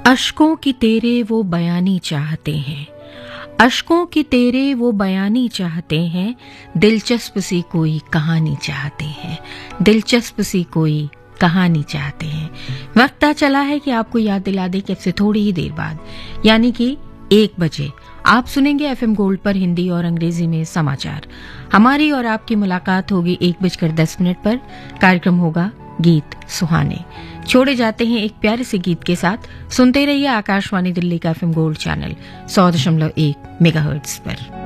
अश्कों की तेरे वो बयानी चाहते हैं, अश्कों की तेरे वो बयानी चाहते हैं, दिलचस्प सी कोई कहानी चाहते हैं, दिलचस्प सी कोई कहानी चाहते हैं। वक्त आ चला है कि आपको याद दिला दे कि अब से थोड़ी ही देर बाद यानी कि 1 बजे आप सुनेंगे एफएम गोल्ड पर हिंदी और अंग्रेजी में समाचार। हमारी और आपकी मुलाकात होगी 1:10 पर। कार्यक्रम होगा गीत सुहाने। छोड़े जाते हैं एक प्यारे से गीत के साथ। सुनते रहिए आकाशवाणी दिल्ली का एफएम गोल्ड चैनल 100.1 मेगाहर्ट्ज पर।